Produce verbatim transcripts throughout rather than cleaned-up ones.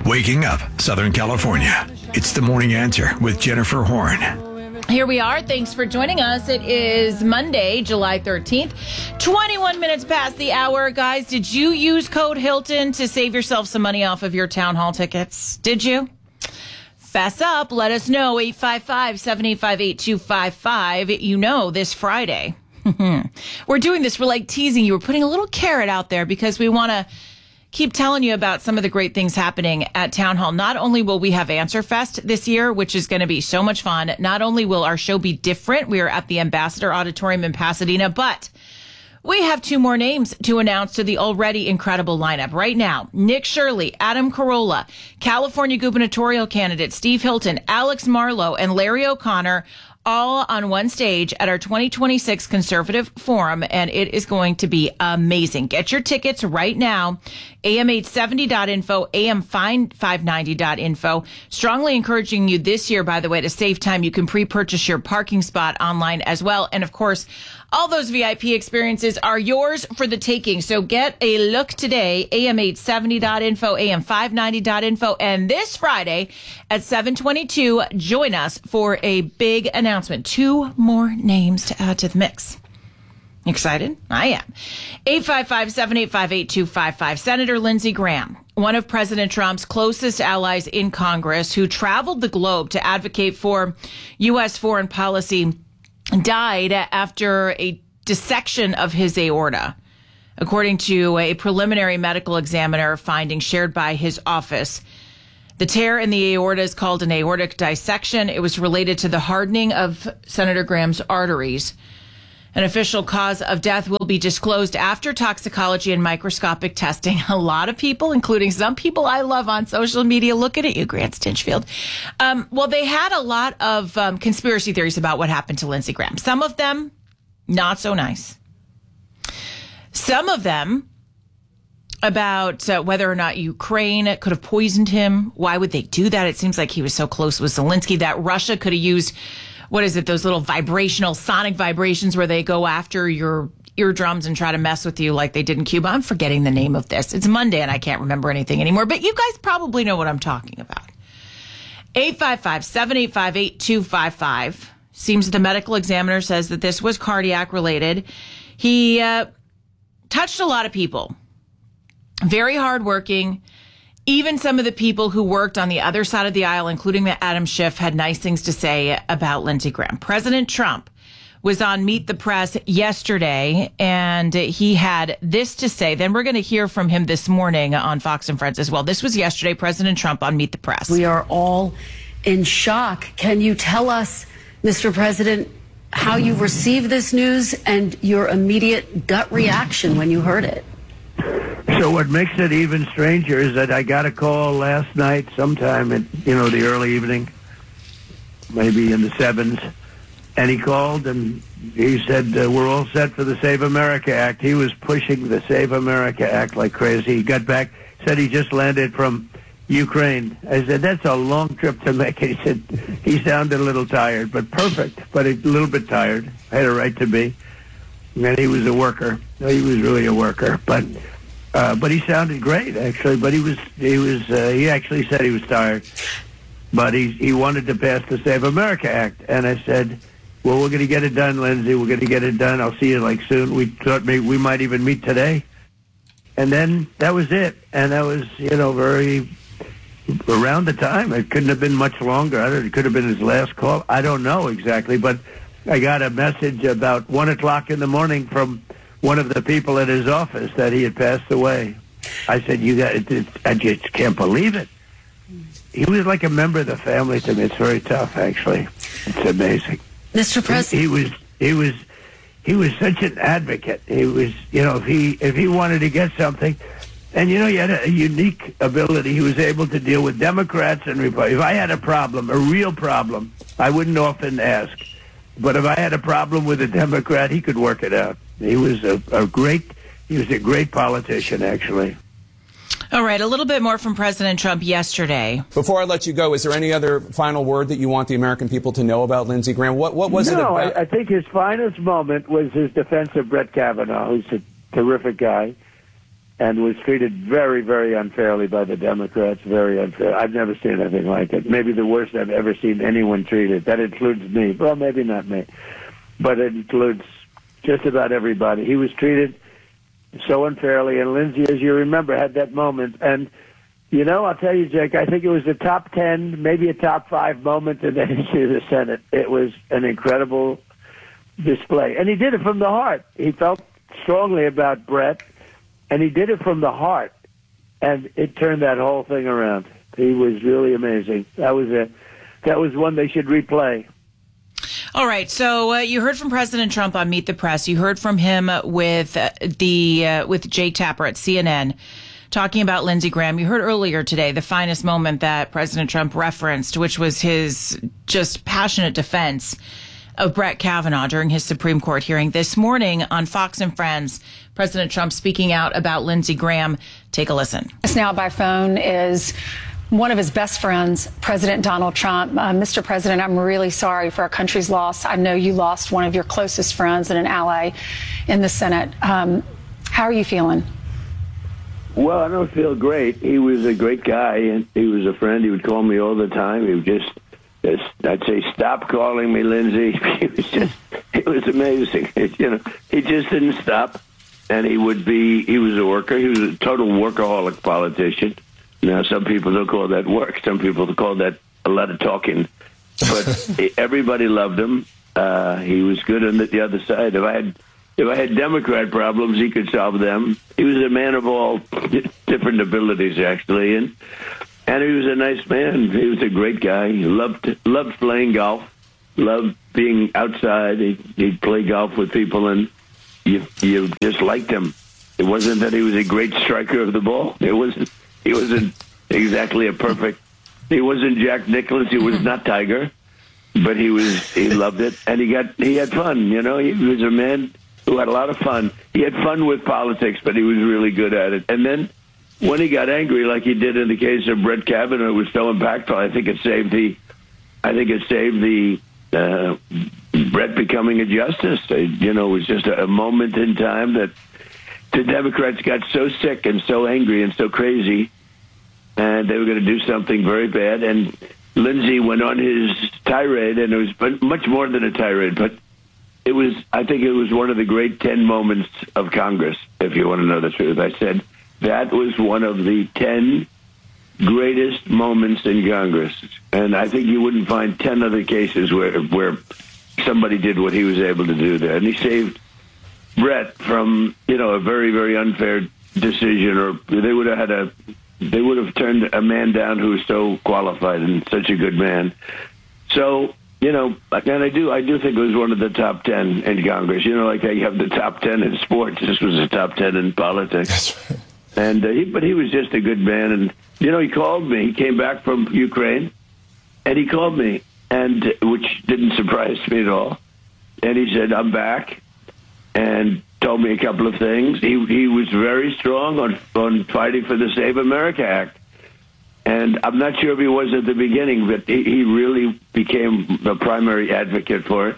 Waking up Southern California. It's the Morning Answer with Jennifer Horn. Here we are. Thanks for joining us. It is Monday, July thirteenth, twenty-one minutes past the hour. Guys, did you use code Hilton to save yourself some money off of your town hall tickets? Did you? Fess up. Let us know. eight five five, seven eight five, eight two five five. You know, this Friday. We're doing this. We're like teasing you. We're putting a little carrot out there because we want to keep telling you about some of the great things happening at Town Hall. Not only will we have Answer Fest this year, which is going to be so much fun, not only will our show be different, we are at the Ambassador Auditorium in Pasadena, but we have two more names to announce to the already incredible lineup right now. Nick Shirley, Adam Carolla, California gubernatorial candidate Steve Hilton, Alex Marlowe, and Larry O'Connor, all on one stage at our twenty twenty-six Conservative Forum, and it is going to be amazing. Get your tickets right now. A M eight seventy dot info, A M five ninety dot info. Strongly encouraging you this year, by the way, to save time. You can pre-purchase your parking spot online as well. And of course, all those V I P experiences are yours for the taking. So get a look today, A M eight seventy dot info, A M five ninety dot info. And this Friday at seven twenty-two, join us for a big announcement. Two more names to add to the mix. Excited? I am. eight five five, seven eight five, eight two five five. Senator Lindsey Graham, one of President Trump's closest allies in Congress, who traveled the globe to advocate for U S foreign policy, died after a dissection of his aorta, according to a preliminary medical examiner finding shared by his office. The tear in the aorta is called an aortic dissection. It was related to the hardening of Senator Graham's arteries. An official cause of death will be disclosed after toxicology and microscopic testing. A lot of people, including some people I love on social media, looking at you, Grant Stinchfield. Um, well, they had a lot of um, conspiracy theories about what happened to Lindsey Graham. Some of them, not so nice. Some of them about uh, whether or not Ukraine could have poisoned him. Why would they do that? It seems like he was so close with Zelensky that Russia could have used, what is it, those little vibrational, sonic vibrations where they go after your eardrums and try to mess with you like they did in Cuba. I'm forgetting the name of this. It's Monday and I can't remember anything anymore, but you guys probably know what I'm talking about. eight five five, seven eight five, eight two five five. Seems the medical examiner says that this was cardiac related. He uh, touched a lot of people. Very hardworking. Even some of the people who worked on the other side of the aisle, including the Adam Schiff, had nice things to say about Lindsey Graham. President Trump was on Meet the Press yesterday, and he had this to say. Then we're going to hear from him this morning on Fox and Friends as well. This was yesterday, President Trump on Meet the Press. We are all in shock. Can you tell us, Mister President, how you received this news and your immediate gut reaction when you heard it? So what makes it even stranger is that I got a call last night sometime in, you know, the early evening, maybe in the sevens, and he called and he said, uh, we're all set for the Save America Act. He was pushing the Save America Act like crazy. He got back, said he just landed from Ukraine. I said, that's a long trip to make. He said, he sounded a little tired, but perfect, but a little bit tired. Had a right to be. And he was a worker. He was really a worker, but uh, but he sounded great actually. But he was he was uh, he actually said he was tired, but he he wanted to pass the Save America Act. And I said, well, we're going to get it done, Lindsey. We're going to get it done. I'll see you like soon. We thought maybe we might even meet today. And then that was it. And that was, you know, very around the time. It couldn't have been much longer. I don't, it could have been his last call. I don't know exactly, but I got a message about one o'clock in the morning from one of the people at his office that he had passed away. I said, "You got it, it, I just can't believe it." He was like a member of the family to me. It's very tough, actually. It's amazing. Mister President, he, he was he was he was such an advocate. He was, you know, if he if he wanted to get something, and you know, he had a unique ability. He was able to deal with Democrats and Republicans. If I had a problem, a real problem, I wouldn't often ask. But if I had a problem with a Democrat, he could work it out. He was a, a great, he was a great politician, actually. All right, a little bit more from President Trump yesterday. Before I let you go, is there any other final word that you want the American people to know about Lindsey Graham? What, what was no, it about? I, I think his finest moment was his defense of Brett Kavanaugh, who's a terrific guy. and was treated very, very unfairly by the Democrats, very unfair. I've never seen anything like it. Maybe the worst I've ever seen anyone treated. That includes me. Well, maybe not me, but it includes just about everybody. He was treated so unfairly, and Lindsey, as you remember, had that moment. And, you know, I'll tell you, Jake, I think it was a top ten, maybe a top five moment in the history of the Senate. It was an incredible display. And he did it from the heart. He felt strongly about Brett, and he did it from the heart. And it turned that whole thing around. He was really amazing. That was a, that was one they should replay. All right. So uh, you heard from President Trump on Meet the Press. You heard from him with uh, the uh, with Jake Tapper at C N N talking about Lindsey Graham. You heard earlier today the finest moment that President Trump referenced, which was his just passionate defense of Brett Kavanaugh during his Supreme Court hearing. This morning on Fox and Friends, President Trump speaking out about Lindsey Graham. Take a listen. This now by phone is one of his best friends, President Donald Trump. Uh, Mister President, I'm really sorry for our country's loss. I know you lost one of your closest friends and an ally in the Senate. Um, how are you feeling? Well, I don't feel great. He was a great guy, and he was a friend. He would call me all the time. He would just, just I'd say, stop calling me, Lindsey. It was just, it was amazing. It, you know, he just didn't stop, and he would be, he was a worker. He was a total workaholic politician. Now, some people don't call that work. Some people call that a lot of talking. But everybody loved him. Uh, he was good on the, the other side. If I had if I had Democrat problems, he could solve them. He was a man of all different abilities, actually, and and he was a nice man. He was a great guy. He loved loved playing golf, loved being outside. He, he'd play golf with people, and you you just liked him. It wasn't that he was a great striker of the ball. It wasn't. He wasn't exactly a perfect. He wasn't Jack Nicklaus. He was not Tiger, but he was. He loved it, and he got. He had fun. You know, he was a man who had a lot of fun. He had fun with politics, but he was really good at it. And then, when he got angry, like he did in the case of Brett Kavanaugh, it was so impactful. I think it saved the. I think it saved the. Uh, Brett becoming a justice. You know, it was just a, a moment in time that the Democrats got so sick and so angry and so crazy, and they were going to do something very bad. And Lindsey went on his tirade, and it was much more than a tirade, but it was, I think it was one of the great ten moments of Congress, if you want to know the truth. I said that was one of the ten greatest moments in Congress. And I think you wouldn't find ten other cases where, where somebody did what he was able to do there. And he saved Brett from, you know, a very, very unfair decision, or they would have had a, they would have turned a man down who was so qualified and such a good man. So, you know, and I do, I do think it was one of the top ten in Congress. You know, like you have the top ten in sports. This was the top ten in politics. That's right. And uh, he, but he was just a good man. And you know, he called me. He came back from Ukraine, and he called me, and which didn't surprise me at all. And he said, "I'm back," and told me a couple of things. He he was very strong on on fighting for the Save America Act. And I'm not sure if he was at the beginning, but he, he really became the primary advocate for it.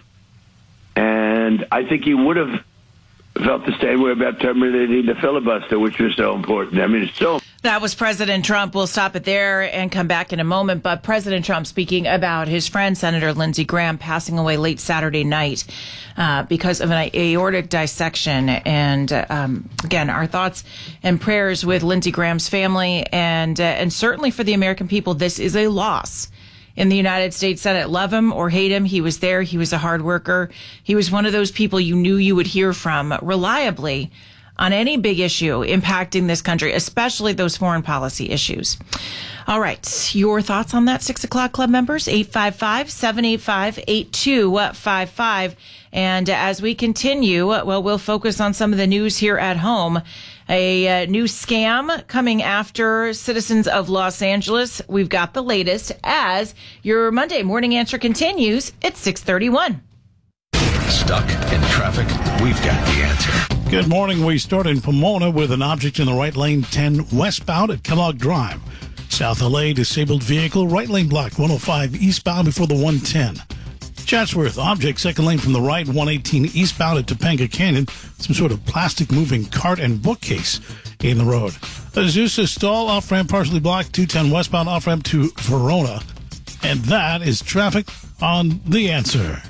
And I think he would have felt the same way about terminating the filibuster, which was so important. I mean, it's so... That was President Trump. We'll stop it there and come back in a moment. But President Trump speaking about his friend, Senator Lindsey Graham, passing away late Saturday night uh, because of an aortic dissection. And um, again, our thoughts and prayers with Lindsey Graham's family, and uh, and certainly for the American people. This is a loss in the United States Senate. Love him or hate him, he was there. He was a hard worker. He was one of those people you knew you would hear from reliably on any big issue impacting this country, especially those foreign policy issues. All right. Your thoughts on that, six o'clock club members, eight five five, seven eight five, eight two five five. And as we continue, well, we'll focus on some of the news here at home. A uh, new scam coming after citizens of Los Angeles. We've got the latest as your Monday morning answer continues at six thirty-one. Stuck in traffic? We've got the answer. Good morning. We start in Pomona with an object in the right lane, ten westbound at Kellogg Drive. South L A, disabled vehicle, right lane blocked, one oh five eastbound before the one ten. Chatsworth, object, second lane from the right, one eighteen eastbound at Topanga Canyon. Some sort of plastic moving cart and bookcase. in the road. Azusa stall off-ramp partially blocked, two ten westbound off-ramp to Verona. And that is traffic on The Answer.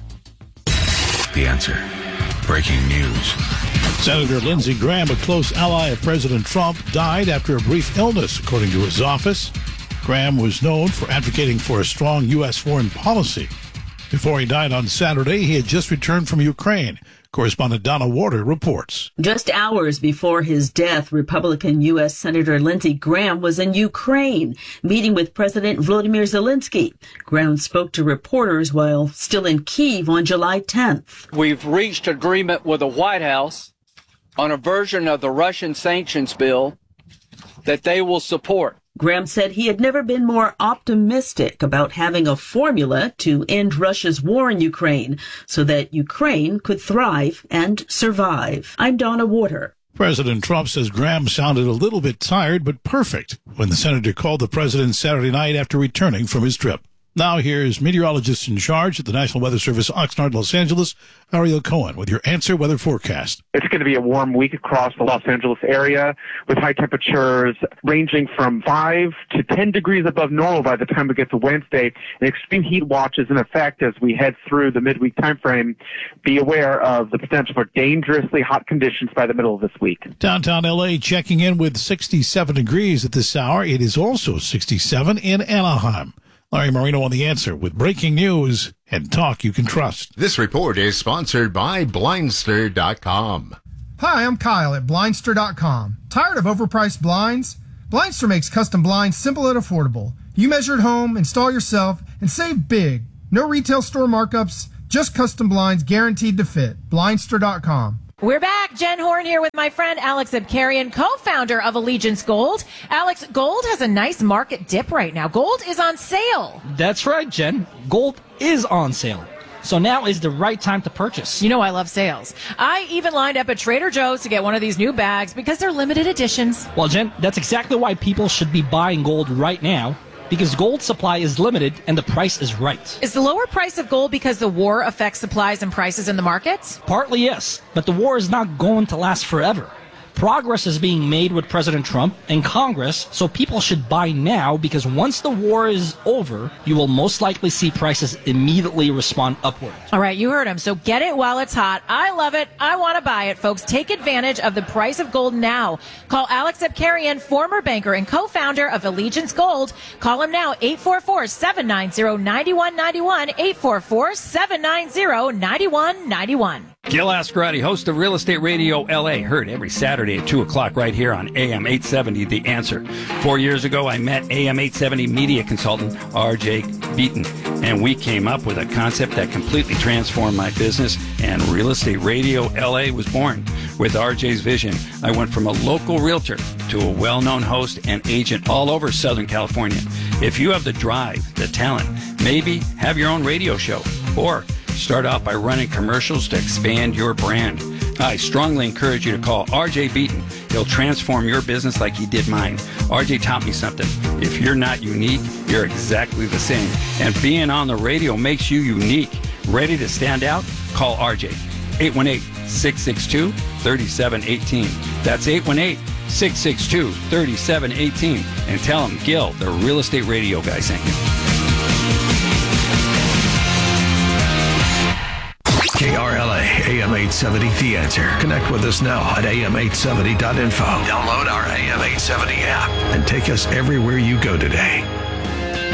The Answer. Breaking news. Senator Lindsey Graham, a close ally of President Trump, died after a brief illness, according to his office. Graham was known for advocating for a strong U S foreign policy. Before he died on Saturday, he had just returned from Ukraine. Correspondent Donna Warder reports. Just hours before his death, Republican U S Senator Lindsey Graham was in Ukraine, meeting with President Volodymyr Zelensky. Graham spoke to reporters while still in Kyiv on July tenth. We've reached agreement with the White House on a version of the Russian sanctions bill that they will support. Graham said he had never been more optimistic about having a formula to end Russia's war in Ukraine so that Ukraine could thrive and survive. I'm Donna Warder. President Trump says Graham sounded a little bit tired but perfect when the senator called the president Saturday night after returning from his trip. Now here's meteorologist in charge at the National Weather Service, Oxnard, Los Angeles, Ariel Cohen, with your Answer Weather forecast. It's going to be a warm week across the Los Angeles area with high temperatures ranging from five to ten degrees above normal by the time we get to Wednesday. And extreme heat watch is in effect as we head through the midweek time frame. Be aware of the potential for dangerously hot conditions by the middle of this week. Downtown L A checking in with sixty-seven degrees at this hour. It is also sixty-seven in Anaheim. Larry Marino on The Answer with breaking news and talk you can trust. This report is sponsored by Blindster dot com. Hi, I'm Kyle at Blindster dot com. Tired of overpriced blinds? Blindster makes custom blinds simple and affordable. You measure at home, install yourself, and save big. No retail store markups, just custom blinds guaranteed to fit. Blindster dot com. We're back. Jen Horn here with my friend Alex Abkarian, co-founder of Allegiance Gold. Alex, gold has a nice market dip right now. Gold is on sale. That's right, Jen. Gold is on sale. So now is the right time to purchase. You know I love sales. I even lined up at Trader Joe's to get one of these new bags because they're limited editions. Well, Jen, that's exactly why people should be buying gold right now. Because gold supply is limited and the price is right. Is the lower price of gold because the war affects supplies and prices in the markets? Partly, yes. But the war is not going to last forever. Progress is being made with President Trump and Congress, so people should buy now because once the war is over, you will most likely see prices immediately respond upward. All right, you heard him. So get it while it's hot. I love it. I want to buy it, folks. Take advantage of the price of gold now. Call Alex Abkarian, former banker and co-founder of Allegiance Gold. Call him now, eight four four, seven nine zero, nine one nine one, eight four four, seven nine zero, nine one nine one. Gil Ascarati, host of Real Estate Radio L A, heard every Saturday at two o'clock right here on A M eight seventy, The Answer. Four years ago, I met A M eight seventy media consultant R J Beaton, and we came up with a concept that completely transformed my business, and Real Estate Radio L A was born. With R J's vision, I went from a local realtor to a well-known host and agent all over Southern California. If you have the drive, the talent, maybe have your own radio show, or start off by running commercials to expand your brand, I strongly encourage you to call R J Beaton. He'll transform your business like he did mine. R J taught me something. If you're not unique, you're exactly the same. And being on the radio makes you unique. Ready to stand out? Call R J. eight one eight, six six two, three seven one eight. That's eight one eight, six six two, three seven one eight. And tell him Gil, the Real Estate Radio guy, sent you. K R L A, A M eight seventy, The Answer. Connect with us now at A M eight seventy dot info. Download our A M eight seventy app and take us everywhere you go today.